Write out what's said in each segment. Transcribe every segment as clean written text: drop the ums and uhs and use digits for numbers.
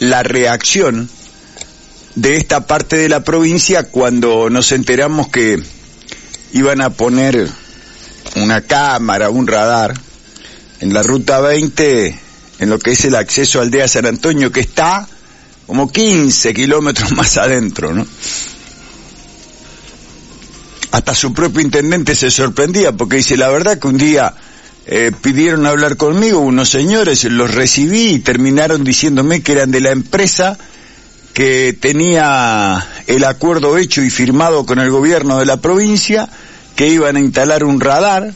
la reacción de esta parte de la provincia cuando nos enteramos que iban a poner una cámara, un radar en la ruta 20, en lo que es el acceso a Aldea San Antonio, que está como 15 kilómetros más adentro, ¿no? Hasta su propio intendente se sorprendía, porque dice, la verdad que un día pidieron hablar conmigo unos señores, los recibí y terminaron diciéndome que eran de la empresa que tenía el acuerdo hecho y firmado con el gobierno de la provincia, que iban a instalar un radar.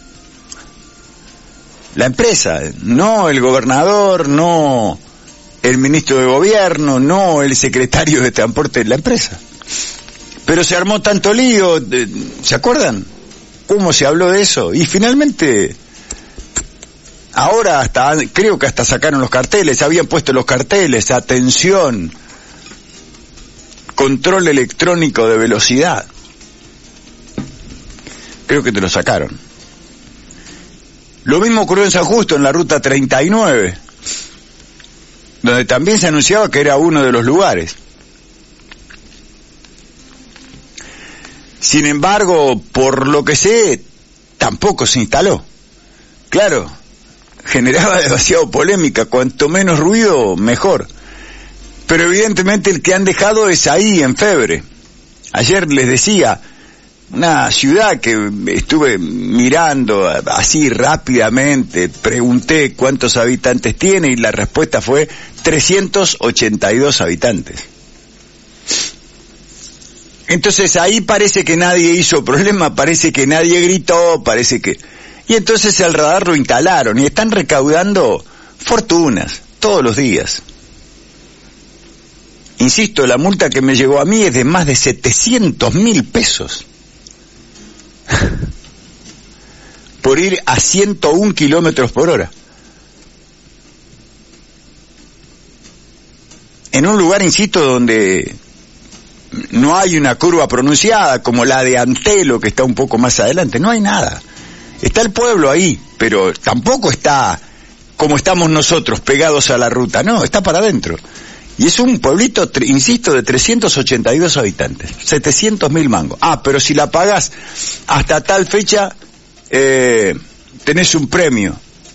La empresa, no el gobernador, no el ministro de gobierno, no el secretario de transporte, la empresa. Pero se armó tanto lío, ¿se acuerdan? ¿Cómo se habló de eso? Y finalmente, ahora creo que hasta sacaron los carteles, habían puesto los carteles, atención, control electrónico de velocidad. Creo que te lo sacaron. Lo mismo ocurrió en San Justo, en la ruta 39, donde también se anunciaba que era uno de los lugares. Sin embargo, por lo que sé, tampoco se instaló. Claro, generaba demasiado polémica, cuanto menos ruido, mejor. Pero evidentemente el que han dejado es ahí, en Febre. Ayer les decía, una ciudad que estuve mirando así rápidamente, pregunté cuántos habitantes tiene y la respuesta fue 382 habitantes. Entonces ahí parece que nadie hizo problema, parece que nadie gritó, parece que... Y entonces el radar lo instalaron y están recaudando fortunas todos los días. Insisto, la multa que me llegó a mí es de más de 700.000 pesos. Por ir a 101 kilómetros por hora. En un lugar, insisto, donde no hay una curva pronunciada como la de Antelo, que está un poco más adelante, no hay nada. Está el pueblo ahí, pero tampoco está como estamos nosotros, pegados a la ruta, no, está para adentro. Y es un pueblito, insisto, de 382 habitantes, 700.000 mangos. Ah, pero si la pagás hasta tal fecha, tenés un premio,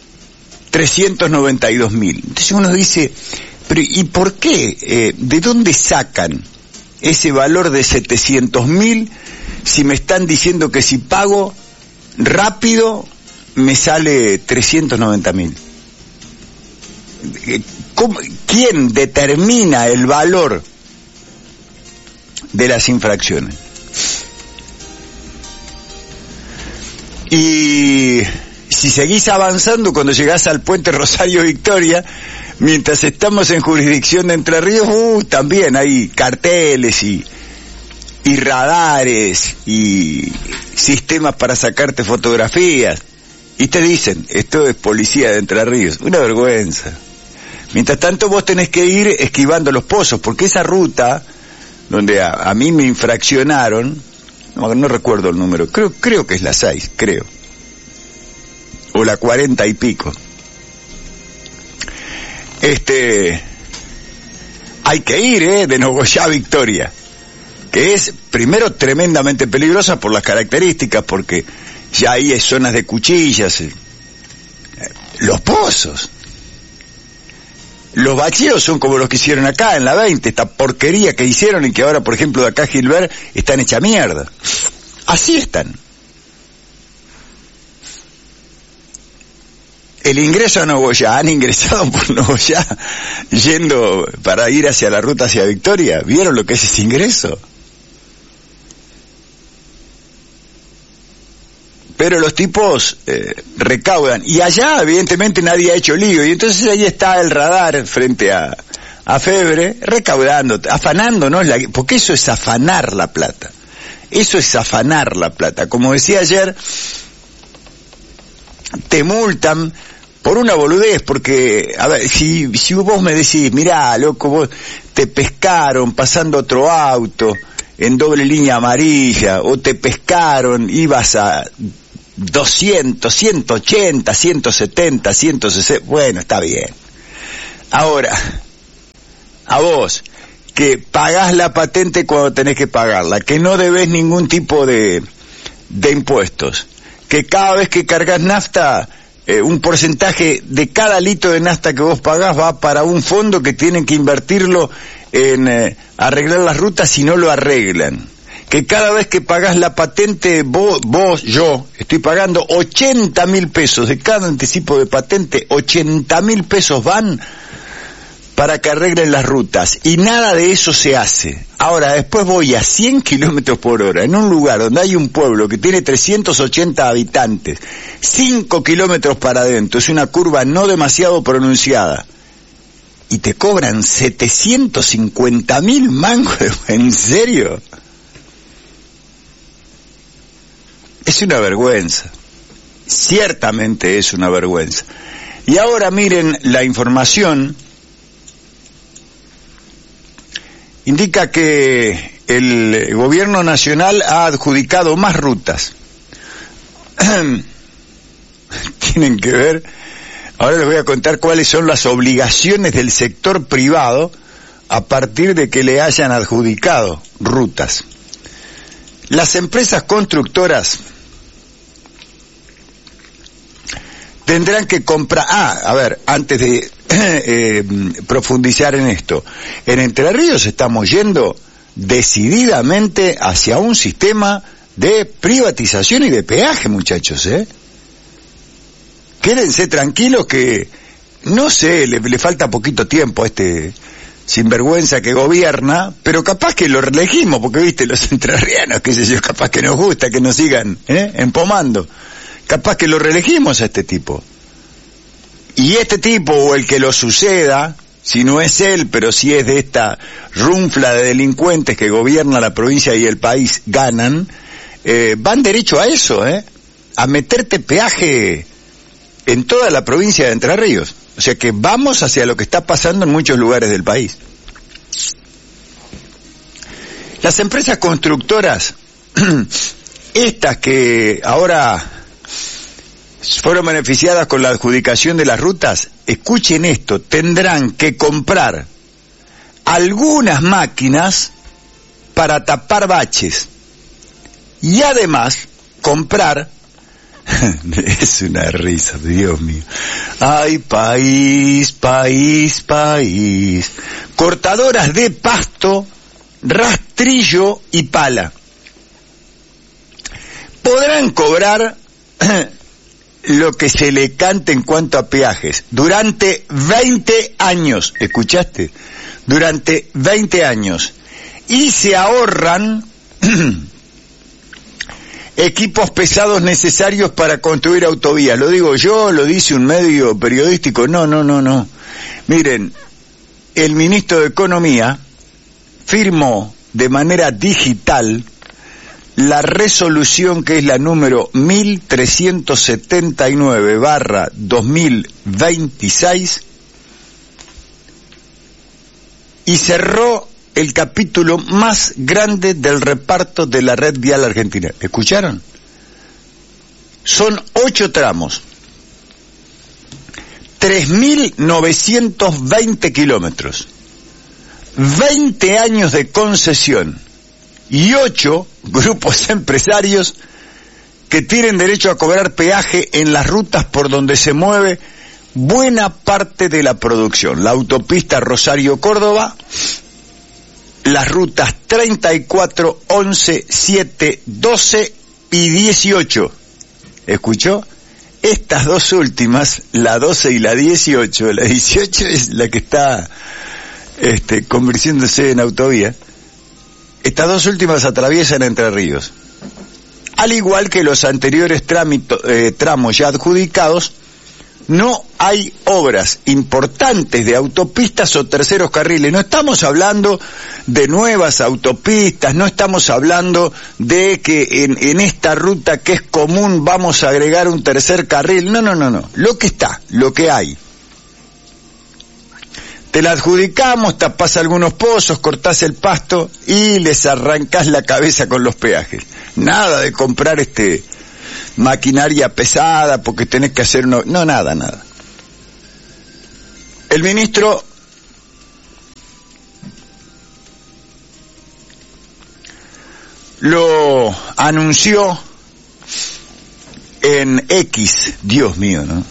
392.000. Entonces uno dice, pero ¿y por qué? ¿De dónde sacan ese valor de 700.000 si me están diciendo que si pago rápido me sale 390.000? ¿Quién determina el valor de las infracciones? Y si seguís avanzando, cuando llegás al puente Rosario Victoria, mientras estamos en jurisdicción de Entre Ríos, también hay carteles y radares y sistemas para sacarte fotografías. Y te dicen, esto es policía de Entre Ríos. Una vergüenza. Mientras tanto vos tenés que ir esquivando los pozos, porque esa ruta, donde a mí me infraccionaron, no recuerdo el número, creo que es la 6, creo. O la 40 y pico. Hay que ir, de Nogoyá a Victoria, que es, primero, tremendamente peligrosa por las características, porque ya ahí hay zonas de cuchillas, los pozos. Los bacheos son como los que hicieron acá en la 20, esta porquería que hicieron y que ahora, por ejemplo, de acá a Gilbert están hecha mierda. Así están. El ingreso a Nogoyá, han ingresado por Nogoyá yendo para ir hacia la ruta hacia Victoria. ¿Vieron lo que es ese ingreso? Pero los tipos recaudan. Y allá, evidentemente, nadie ha hecho lío. Y entonces ahí está el radar frente a Febre, recaudando, afanando, ¿no? Porque eso es afanar la plata. Eso es afanar la plata. Como decía ayer, te multan por una boludez, porque, a ver, si vos me decís, mirá, loco, vos te pescaron pasando otro auto en doble línea amarilla, o te pescaron, ibas a 200, 180, 170, 160, bueno, está bien. Ahora, a vos, que pagás la patente cuando tenés que pagarla, que no debés ningún tipo de impuestos, que cada vez que cargas nafta, un porcentaje de cada litro de nafta que vos pagás va para un fondo que tienen que invertirlo en arreglar las rutas si no lo arreglan. Que cada vez que pagás la patente, yo, estoy pagando 80.000 pesos de cada anticipo de patente, 80.000 pesos van para que arreglen las rutas, y nada de eso se hace. Ahora, después voy a 100 kilómetros por hora, en un lugar donde hay un pueblo que tiene 380 habitantes, 5 kilómetros para adentro, es una curva no demasiado pronunciada, y te cobran 750.000 mangos, ¿en serio? Es una vergüenza, ciertamente es una vergüenza. Y ahora miren, la información indica que el gobierno nacional ha adjudicado más rutas. Tienen que ver, ahora les voy a contar cuáles son las obligaciones del sector privado a partir de que le hayan adjudicado rutas. Las empresas constructoras tendrán que comprar, antes de profundizar en esto, en Entre Ríos estamos yendo decididamente hacia un sistema de privatización y de peaje, muchachos, Quédense tranquilos que, no sé, le falta poquito tiempo a este sinvergüenza que gobierna, pero capaz que lo reelegimos, porque viste, los entrerrianos, qué sé yo, capaz que nos gusta que nos sigan empomando. Capaz que lo reelegimos a este tipo. Y este tipo, o el que lo suceda, si no es él, pero si es de esta runfla de delincuentes que gobierna la provincia y el país, ganan, van derecho a eso, a meterte peaje en toda la provincia de Entre Ríos. O sea que vamos hacia lo que está pasando en muchos lugares del país. Las empresas constructoras, estas que ahora fueron beneficiadas con la adjudicación de las rutas, escuchen esto, tendrán que comprar algunas máquinas para tapar baches y además comprar es una risa, Dios mío. Ay, país, país, país. Cortadoras de pasto, rastrillo y pala. Podrán cobrar lo que se le cante en cuanto a peajes durante 20 años, ¿escuchaste? Durante 20 años. Y se ahorran equipos pesados necesarios para construir autovías. Lo digo yo, lo dice un medio periodístico. No. Miren, el ministro de Economía firmó de manera digital la resolución que es la número 1379/2026 y cerró el capítulo más grande del reparto de la red vial argentina. ¿Escucharon? Son 8 tramos, 3.920 kilómetros, 20 años de concesión y 8 grupos empresarios que tienen derecho a cobrar peaje en las rutas por donde se mueve buena parte de la producción. La autopista Rosario-Córdoba, las rutas 34, 11, 7, 12 y 18. ¿Escuchó? Estas dos últimas, la 12 y la 18, la 18 es la que está convirtiéndose en autovía. Estas dos últimas atraviesan Entre Ríos. Al igual que los anteriores tramos ya adjudicados, no hay obras importantes de autopistas o terceros carriles. No estamos hablando de nuevas autopistas, no estamos hablando de que en esta ruta que es común vamos a agregar un tercer carril. No. Lo que hay. Te la adjudicamos, tapás algunos pozos, cortás el pasto y les arrancás la cabeza con los peajes. Nada de comprar maquinaria pesada porque tenés que hacer nada. El ministro lo anunció en X, Dios mío, ¿no?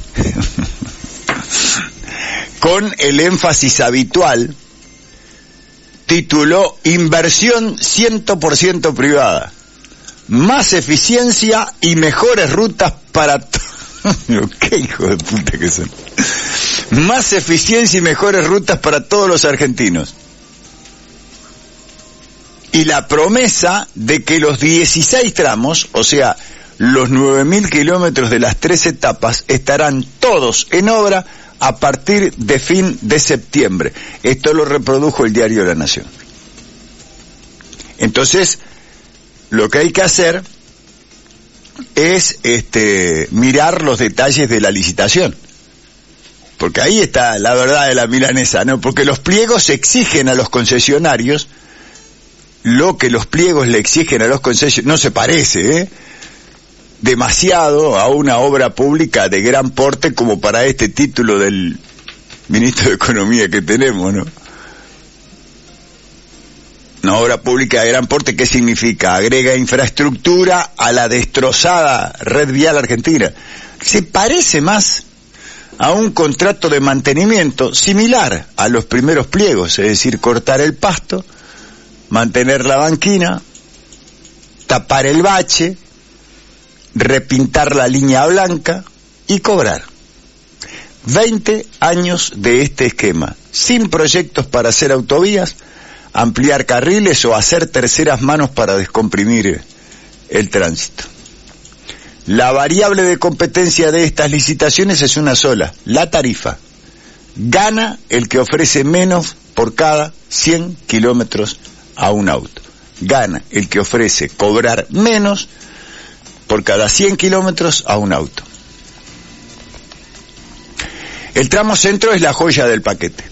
Con el énfasis habitual, tituló Inversión 100% privada, más eficiencia y mejores rutas para ¿qué hijo de puta que son? Más eficiencia y mejores rutas para todos los argentinos. Y la promesa de que los 16 tramos, o sea, los 9.000 kilómetros de las 3 etapas, estarán todos en obra a partir de fin de septiembre. Esto lo reprodujo el diario La Nación. Entonces, lo que hay que hacer es mirar los detalles de la licitación. Porque ahí está la verdad de la milanesa, ¿no? Porque los pliegos exigen a los concesionarios lo que los pliegos le exigen a los concesionarios. No se parece, demasiado a una obra pública de gran porte como para este título del ministro de Economía que tenemos, ¿no? Una obra pública de gran porte, ¿qué significa? Agrega infraestructura a la destrozada red vial argentina. Se parece más a un contrato de mantenimiento similar a los primeros pliegos, es decir, cortar el pasto, mantener la banquina, tapar el bache, repintar la línea blanca y cobrar. 20 años de este esquema, sin proyectos para hacer autovías, ampliar carriles o hacer terceras manos para descomprimir el tránsito. La variable de competencia de estas licitaciones es una sola, la tarifa. Gana el que ofrece menos por cada 100 kilómetros a un auto. Gana el que ofrece cobrar menos por cada 100 kilómetros a un auto. El tramo centro es la joya del paquete.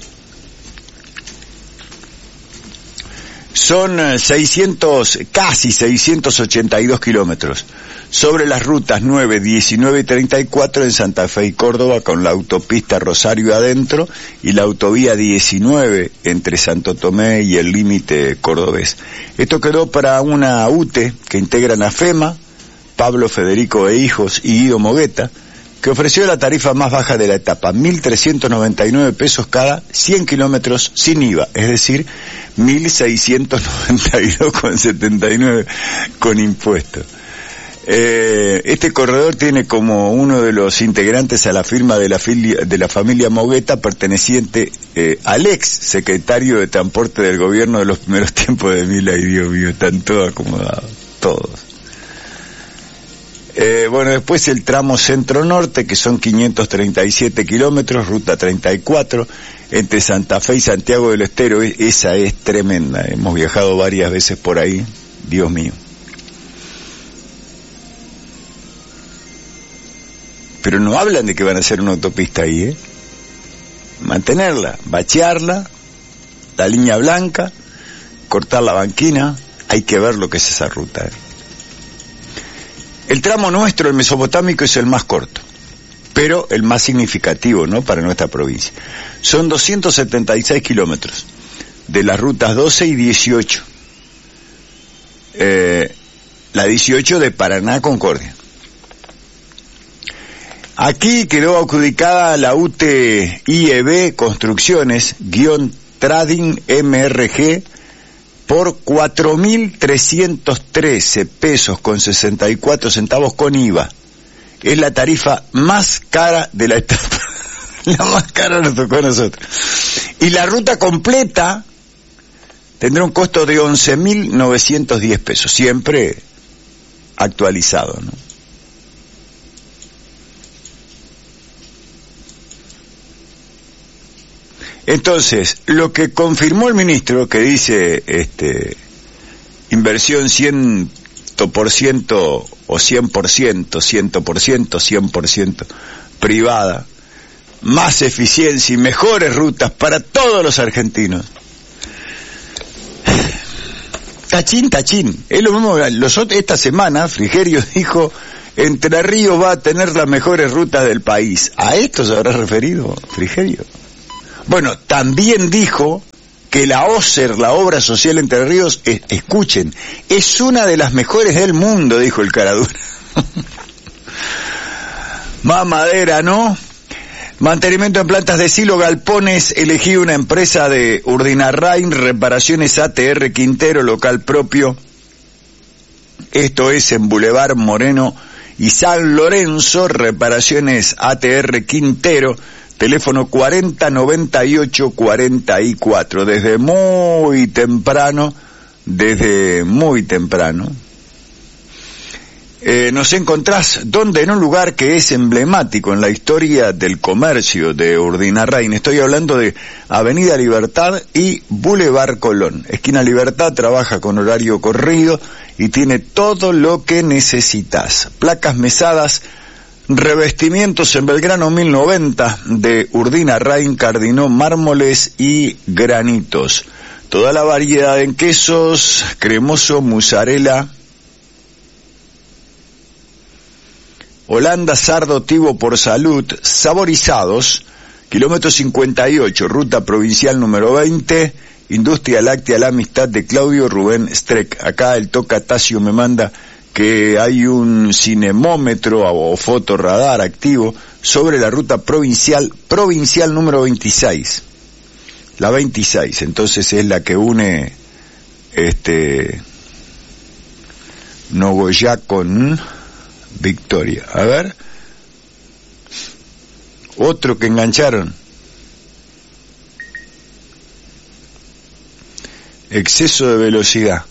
Son casi 682 kilómetros sobre las rutas 9, 19 y 34 en Santa Fe y Córdoba, con la autopista Rosario adentro y la autovía 19 entre Santo Tomé y el límite cordobés. Esto quedó para una UTE que integran AFEMA, Pablo Federico e Hijos y Guido Mogueta, que ofreció la tarifa más baja de la etapa, 1.399 pesos cada 100 kilómetros sin IVA, es decir, 1.692,79 con impuestos. Este corredor tiene como uno de los integrantes a la firma de la familia Mogueta, perteneciente al ex secretario de Transporte del gobierno de los primeros tiempos de Milei. Dios mío, están todos acomodados, todos. Bueno, después el tramo centro-norte, que son 537 kilómetros, ruta 34, entre Santa Fe y Santiago del Estero. Esa es tremenda, hemos viajado varias veces por ahí, Dios mío. Pero no hablan de que van a hacer una autopista ahí, Mantenerla, bachearla, la línea blanca, cortar la banquina, hay que ver lo que es esa ruta, El tramo nuestro, el mesopotámico, es el más corto, pero el más significativo, ¿no?, para nuestra provincia. Son 276 kilómetros de las rutas 12 y 18. La 18 de Paraná a Concordia. Aquí quedó adjudicada la UTE IEB Construcciones _Trading MRG por 4.313 pesos con 64 centavos con IVA. Es la tarifa más cara de la etapa. La más cara nos tocó a nosotros. Y la ruta completa tendrá un costo de 11.910 pesos, siempre actualizado, ¿no? Entonces, lo que confirmó el ministro, que dice inversión 100% o 100%, 100% privada, más eficiencia y mejores rutas para todos los argentinos. Tachín, tachín. Es lo mismo, esta semana Frigerio dijo, Entre Ríos va a tener las mejores rutas del país. ¿A esto se habrá referido Frigerio? Bueno, también dijo que la OSER, la Obra Social Entre Ríos, escuchen, es una de las mejores del mundo, dijo el caradura. Más madera, ¿no? Mantenimiento en plantas de silo, galpones, elegí una empresa de Urdinarrain, reparaciones ATR Quintero, local propio. Esto es en Boulevard Moreno y San Lorenzo, reparaciones ATR Quintero, teléfono 4098-44, desde muy temprano. Nos encontrás donde en un lugar que es emblemático en la historia del comercio de Urdinarrain. Estoy hablando de Avenida Libertad y Boulevard Colón. Esquina Libertad trabaja con horario corrido y tiene todo lo que necesitas. Placas mesadas, revestimientos en Belgrano 1090 de Urdinarrain, Cardinó, mármoles y granitos. Toda la variedad en quesos, cremoso, mozzarella, Holanda, sardo, tivo por salud, saborizados, kilómetro 58, ruta provincial número 20, Industria Láctea La Amistad de Claudio Rubén Streck. Acá el toca Tacio me manda que hay un cinemómetro o fotorradar activo sobre la ruta provincial número 26. La 26, entonces es la que une Nogoyá con Victoria. A ver, otro que engancharon. Exceso de velocidad.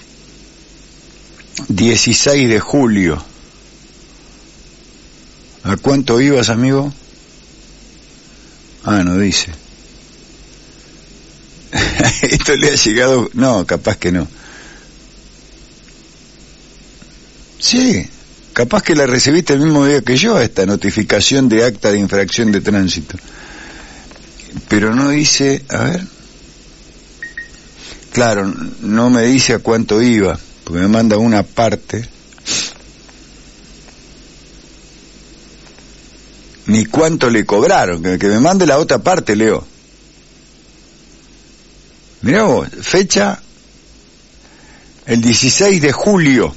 16 de julio. ¿A cuánto ibas, amigo? Ah, no dice. Esto le ha llegado... No, capaz que no. Sí, capaz que la recibiste el mismo día que yo, esta notificación de acta de infracción de tránsito. Pero no dice... A ver... Claro, no me dice a cuánto iba, porque me manda una parte. Ni cuánto le cobraron, que me mande la otra parte, Leo. Mirá vos, fecha el 16 de julio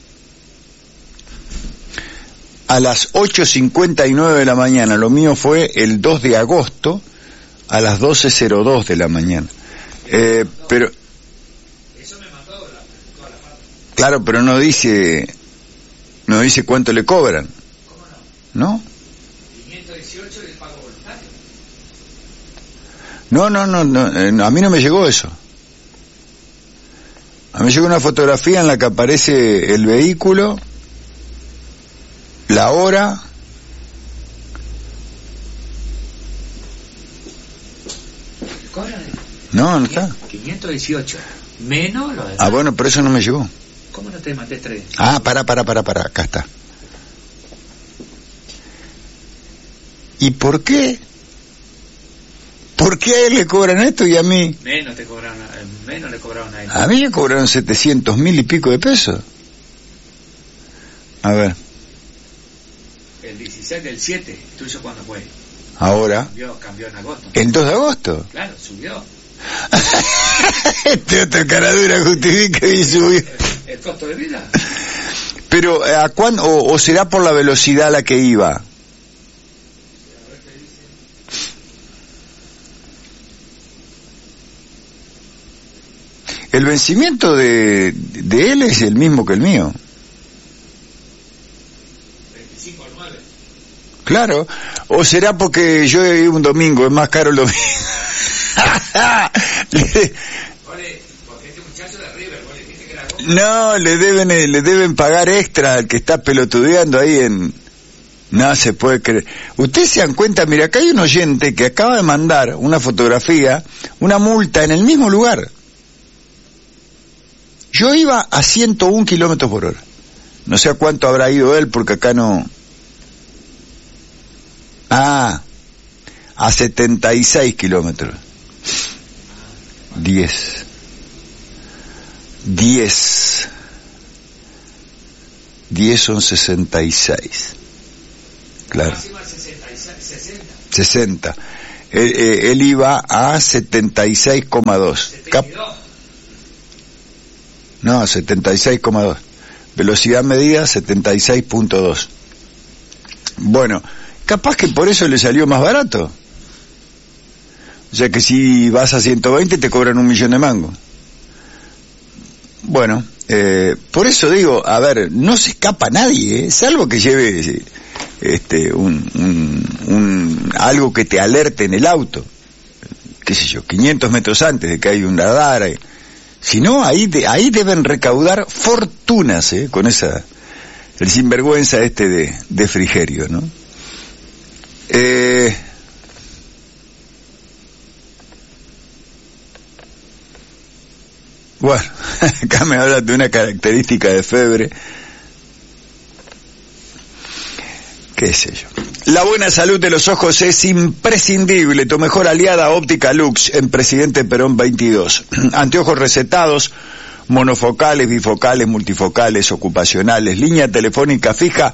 a las 8:59 de la mañana. Lo mío fue el 2 de agosto a las 12:02 de la mañana. Pero eso me mandó toda la parte. Claro, pero no dice cuánto le cobran. ¿Cómo no? ¿No? 518 del pago voluntario. No, a mí no me llegó eso. A mí me llegó una fotografía en la que aparece el vehículo, la hora, no está. 518 menos lo de... Ah, bueno, pero eso no me llegó. ¿Cómo no te maté 3? Ah, para, acá está. ¿Y por qué? ¿Por qué a él le cobran esto y a mí? Menos le cobraron a él. A mí me cobraron 700.000 y pico de pesos. A ver. El 16 del 7, ¿tuyo cuándo fue? Ahora. Cambió en agosto. ¿El 2 de agosto? Claro, subió. Este otro caradura justifica y subió. ¿El costo de vida? Pero, ¿a cuándo? ¿O será por la velocidad a la que iba? El vencimiento de él es el mismo que el mío. 25/9. Claro. ¿O será porque yo he ido un domingo, es más caro el domingo? Porque este muchacho de River, ¿vos le dijiste que era Roma? No, le deben pagar extra al que está pelotudeando ahí en... No se puede creer. Ustedes se dan cuenta, mira, acá hay un oyente que acaba de mandar una fotografía, una multa en el mismo lugar. Yo iba a 101 kilómetros por hora. No sé a cuánto habrá ido él, porque acá no... Ah, a 76 kilómetros. 10 son 66. Claro. 60. él iba a 76,2. 76,2. Velocidad medida 76,2. Bueno, capaz que por eso le salió más barato. O sea que si vas a 120 te cobran 1.000.000 de mangos. Bueno, por eso digo, a ver, no se escapa nadie, salvo que lleve algo que te alerte en el auto, qué sé yo, 500 metros antes de que hay un radar. Si no, ahí deben recaudar fortunas, con el sinvergüenza de Frigerio, ¿no? Bueno, acá me hablan de una característica de Febre. Qué sé yo. La buena salud de los ojos es imprescindible. Tu mejor aliada, Óptica Lux, en Presidente Perón 22. Anteojos recetados, monofocales, bifocales, multifocales, ocupacionales. Línea telefónica fija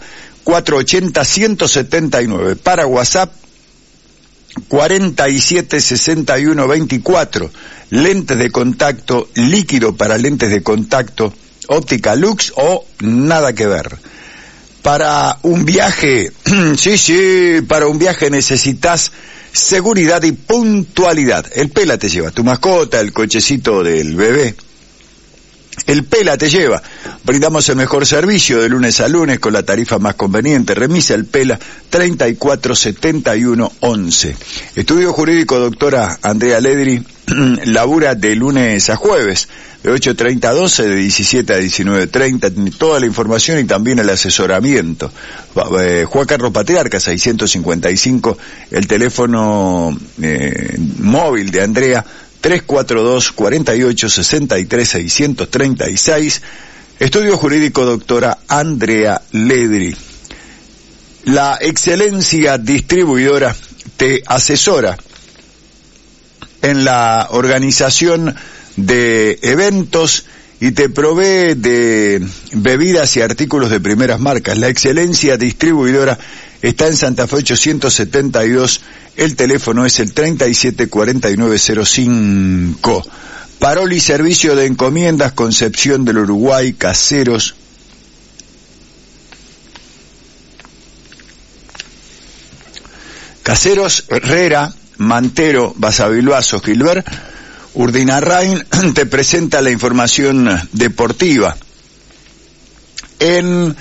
480-179. Para WhatsApp 476124. Lentes de contacto, líquido para lentes de contacto, Óptica Lux o nada que ver. Para un viaje, para un viaje necesitas seguridad y puntualidad. El Pela te lleva, tu mascota, el cochecito del bebé. El Pela te lleva. Brindamos el mejor servicio de lunes a lunes con la tarifa más conveniente. Remisa El Pela 347111. Estudio Jurídico doctora Andrea Ledri labura de lunes a jueves de 8:30 a 12, de 17 a 19:30, tiene toda la información y también el asesoramiento. Juan Carlos Patriarca 655, el teléfono móvil de Andrea 342-48-63-636. Estudio Jurídico doctora Andrea Ledri. La excelencia distribuidora te asesora en la organización de eventos y te provee de bebidas y artículos de primeras marcas. La excelencia distribuidora está en Santa Fe 872, el teléfono es el 374905. Paroli Servicio de Encomiendas, Concepción del Uruguay, Caseros. Caseros, Herrera, Mantero, Basavilbaso, Gilbert, Urdinarrain te presenta la información deportiva en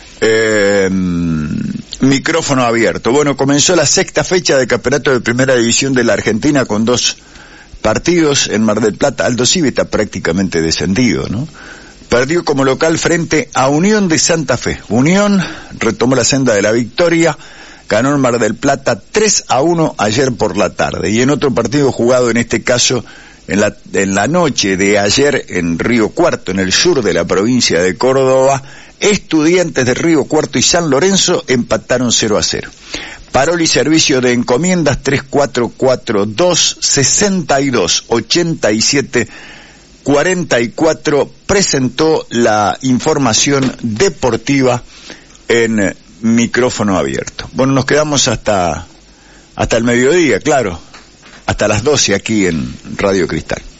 micrófono abierto. Bueno, comenzó la sexta fecha del campeonato de primera división de la Argentina con 2 partidos en Mar del Plata. Aldo Civi está prácticamente descendido, ¿no? Perdió como local frente a Unión de Santa Fe. Unión retomó la senda de la victoria, ganó en Mar del Plata 3-1 ayer por la tarde. Y en otro partido jugado, en este caso en la noche de ayer en Río Cuarto, en el sur de la provincia de Córdoba, Estudiantes de Río Cuarto y San Lorenzo empataron 0-0. Paroli Servicio de Encomiendas 3442-62-87-44 presentó la información deportiva en micrófono abierto. Bueno, nos quedamos hasta el mediodía, claro, hasta las 12 aquí en Radio Cristal.